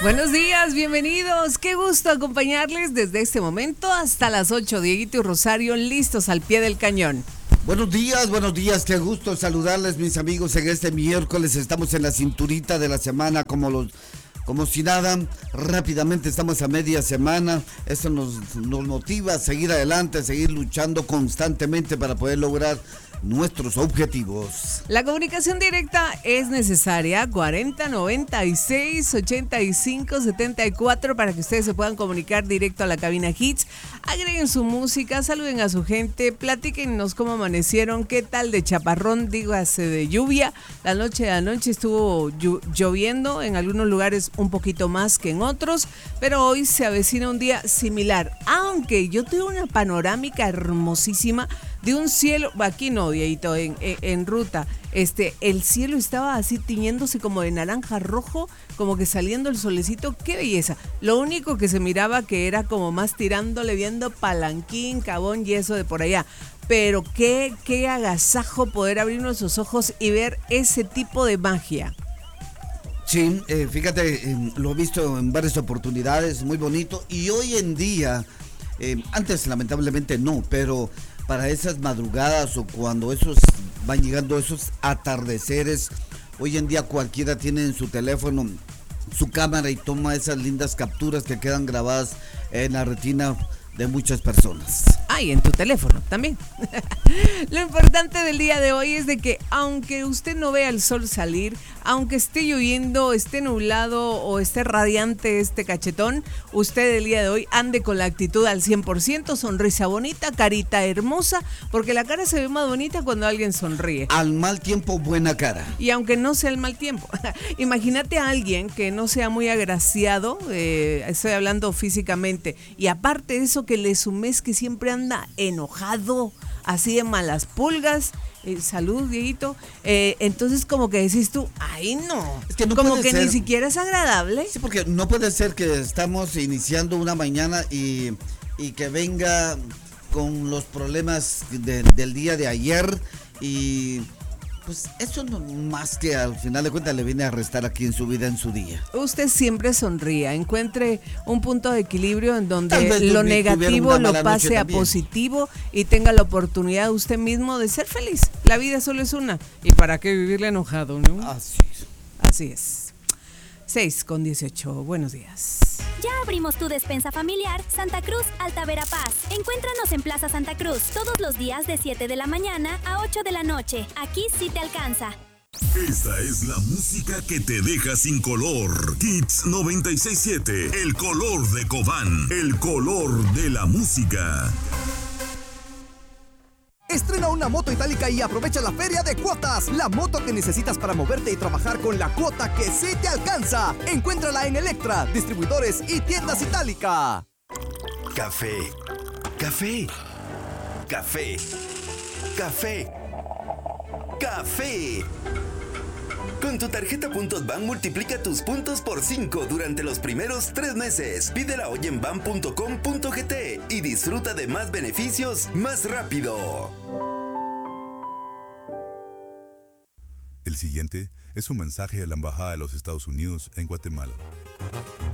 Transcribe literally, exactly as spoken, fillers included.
Buenos días, bienvenidos. Qué gusto acompañarles desde este momento hasta las ocho. Dieguito y Rosario listos al pie del cañón. Buenos días, buenos días, qué gusto saludarles mis amigos en este miércoles. Estamos en la cinturita de la semana como los... Como si nada, rápidamente estamos a media semana. Eso nos, nos motiva a seguir adelante, a seguir luchando constantemente para poder lograr nuestros objetivos. La comunicación directa es necesaria, cuarenta noventa y seis ochenta y cinco setenta y cuatro, para que ustedes se puedan comunicar directo a la cabina Hits. Agreguen su música, saluden a su gente, platíquennos cómo amanecieron, qué tal de chaparrón, dígase de lluvia. La noche de anoche estuvo lloviendo, en algunos lugares un poquito más que en otros, pero hoy se avecina un día similar, aunque yo tengo una panorámica hermosísima de un cielo, aquí no, Dieguito, en, en, en ruta, este, el cielo estaba así tiñéndose como de naranja rojo, como que saliendo el solecito, qué belleza. Lo único que se miraba que era como más tirándole, viendo Palanquín, Cabón y eso de por allá. Pero qué, qué agasajo poder abrir nuestros ojos y ver ese tipo de magia. Sí, eh, fíjate, eh, lo he visto en varias oportunidades, muy bonito. Y hoy en día, eh, antes lamentablemente no, pero para esas madrugadas o cuando esos van llegando esos atardeceres, hoy en día cualquiera tiene en su teléfono su cámara y toma esas lindas capturas que quedan grabadas en la retina de muchas personas. Ah, y en tu teléfono también. Lo importante del día de hoy es de que aunque usted no vea el sol salir, aunque esté lloviendo, esté nublado o esté radiante este cachetón, usted el día de hoy ande con la actitud al cien por ciento, sonrisa bonita, carita hermosa, porque la cara se ve más bonita cuando alguien sonríe. Al mal tiempo, buena cara. Y aunque no sea el mal tiempo, imagínate a alguien que no sea muy agraciado, eh, estoy hablando físicamente, y aparte de eso que le sumes que siempre anda enojado, así de malas pulgas. Eh, salud, Dieguito. Eh, entonces como que decís tú, ay no, es que no como que ser, ni siquiera es agradable. Sí, porque no puede ser que estamos iniciando una mañana y, y que venga con los problemas de, del día de ayer y... Pues eso no más que al final de cuentas le viene a restar aquí en su vida, en su día. Usted siempre sonría, encuentre un punto de equilibrio en donde lo negativo lo pase a positivo y tenga la oportunidad usted mismo de ser feliz. La vida solo es una. ¿Y para qué vivirle enojado, no? Así es. Así es. seis con dieciocho, buenos días. Ya abrimos tu despensa familiar Santa Cruz Alta Verapaz. Encuéntranos en Plaza Santa Cruz todos los días de siete de la mañana a ocho de la noche. Aquí sí te alcanza. Esta es la música que te deja sin color. Hits noventa y seis punto siete, el color de Cobán, el color de la música. Estrena una moto itálica y aprovecha la feria de cuotas. La moto que necesitas para moverte y trabajar con la cuota que sí te alcanza. Encuéntrala en Electra, distribuidores y tiendas Itálica. Café, café, café, café, café. Con tu tarjeta Puntos Ban multiplica tus puntos por cinco durante los primeros tres meses. Pídela hoy en ban punto com punto gt y disfruta de más beneficios más rápido. El siguiente es un mensaje de la Embajada de los Estados Unidos en Guatemala.